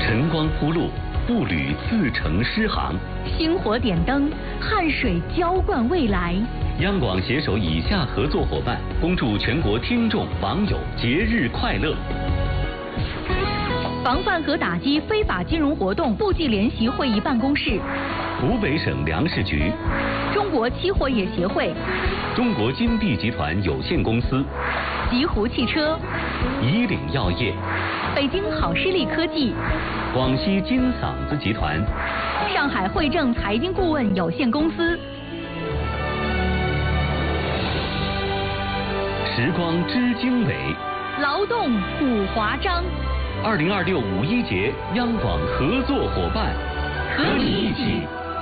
晨光铺路，步履自成诗行； 星火点灯，汗水浇灌未来。 央广携手以下合作伙伴，恭祝全国听众网友节日快乐。 防范和打击非法金融活动部际联席会议办公室， 湖北省粮食局， 中国期货业协会， 中国金碧集团有限公司， 极狐汽车， 以岭药业， 北京好视力科技， 广西金嗓子集团， 上海汇正财经顾问有限公司。 时光知经纬， 劳动古华章。 2026五一节央广合作伙伴，和你一起